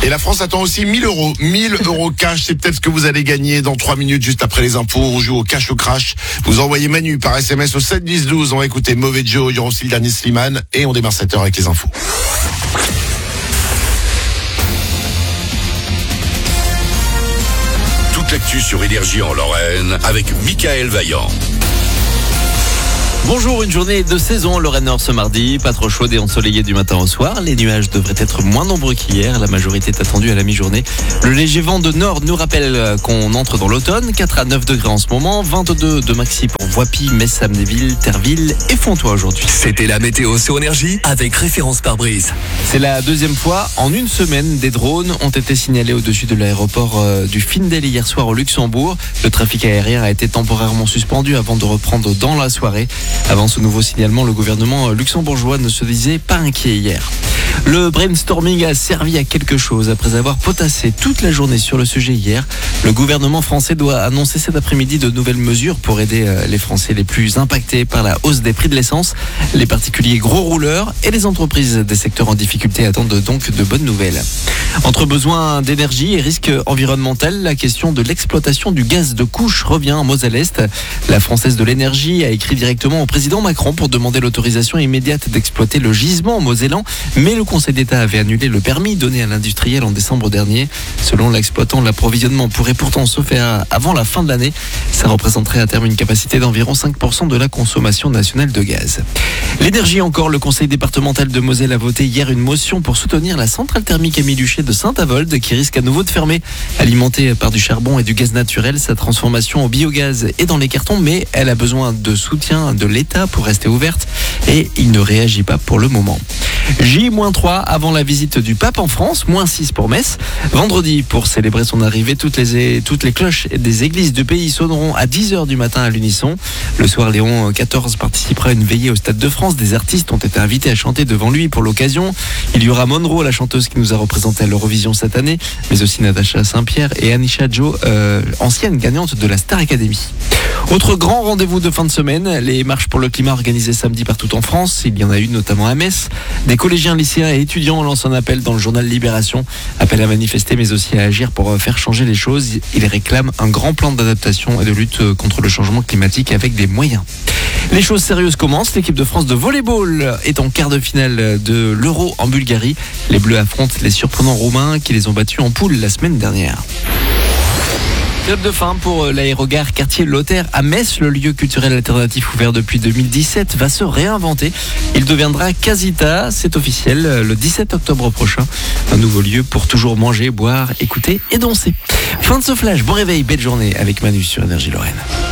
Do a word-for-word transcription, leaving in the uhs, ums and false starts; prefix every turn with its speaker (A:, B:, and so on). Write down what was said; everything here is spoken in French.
A: Et la France attend aussi mille euros. mille euros cash, c'est peut-être ce que vous allez gagner dans trois minutes juste après les infos. On joue au cash au crash. Vous envoyez Manu par S M S au sept dix douze. On va écouter Mauvais Joe, il y aura aussi le dernier Slimane. Et on démarre cette heure avec les infos.
B: Toute l'actu sur Énergie en Lorraine avec Michael Vaillant.
C: Bonjour, une journée de saison Lorraine Nord ce mardi, pas trop chaude et ensoleillée du matin au soir. Les nuages devraient être moins nombreux qu'hier, la majorité est attendue à la mi-journée. Le léger vent de nord nous rappelle qu'on entre dans l'automne, quatre à neuf degrés en ce moment, vingt-deux de maxi pour Voipy, Metz, Amnéville, Terville et Fontoy aujourd'hui.
D: C'était la météo sur Énergie avec référence pare-brise.
C: C'est la deuxième fois en une semaine, des drones ont été signalés au-dessus de l'aéroport du Findel hier soir au Luxembourg. Le trafic aérien a été temporairement suspendu avant de reprendre dans la soirée. Avant ce nouveau signalement, le gouvernement luxembourgeois ne se disait pas inquiet hier. Le brainstorming a servi à quelque chose. Après avoir potassé toute la journée sur le sujet hier, le gouvernement français doit annoncer cet après-midi de nouvelles mesures pour aider les Français les plus impactés par la hausse des prix de l'essence. Les particuliers gros rouleurs et les entreprises des secteurs en difficulté attendent donc de bonnes nouvelles. Entre besoin d'énergie et risque environnemental, la question de l'exploitation du gaz de couche revient en Moselle-Est. La Française de l'énergie a écrit directement au président Macron pour demander l'autorisation immédiate d'exploiter le gisement mosellan, mais le Conseil d'État avait annulé le permis donné à l'industriel en décembre dernier. Selon l'exploitant, l'approvisionnement pourrait pourtant se faire avant la fin de l'année. Ça représenterait à terme une capacité d'environ cinq pour cent de la consommation nationale de gaz. L'énergie encore, le Conseil départemental de Moselle a voté hier une motion pour soutenir la centrale thermique Émile Huchet de Saint-Avold qui risque à nouveau de fermer. Alimentée par du charbon et du gaz naturel, sa transformation au biogaz est dans les cartons, mais elle a besoin de soutien de l'État pour rester ouverte et il ne réagit pas pour le moment. J trois avant la visite du pape en France, moins six pour Metz. Vendredi, pour célébrer son arrivée, toutes les, toutes les cloches des églises du pays sonneront à dix heures du matin à l'unisson. Le soir, Léon quatorze participera à une veillée au Stade de France. Des artistes ont été invités à chanter devant lui pour l'occasion. Il y aura Monroe, la chanteuse qui nous a représenté à l'Eurovision cette année, mais aussi Natacha Saint-Pierre et Anisha Joe, euh, ancienne gagnante de la Star Academy. Autre grand rendez-vous de fin de semaine, les marches pour le climat organisées samedi partout en France. Il y en a eu notamment à Metz. Des collégiens, lycéens et étudiants lancent un appel dans le journal Libération. Appel à manifester mais aussi à agir pour faire changer les choses. Ils réclament un grand plan d'adaptation et de lutte contre le changement climatique avec des moyens. Les choses sérieuses commencent. L'équipe de France de volleyball est en quart de finale de l'Euro en Bulgarie. Les Bleus affrontent les surprenants Roumains qui les ont battus en poule la semaine dernière. Club de fin pour l'aérogare quartier Lothaire à Metz. Le lieu culturel alternatif ouvert depuis deux mille dix-sept va se réinventer. Il deviendra Casita, c'est officiel, le dix-sept octobre prochain. Un nouveau lieu pour toujours manger, boire, écouter et danser. Fin de ce flash, bon réveil, belle journée avec Manu sur Énergie Lorraine.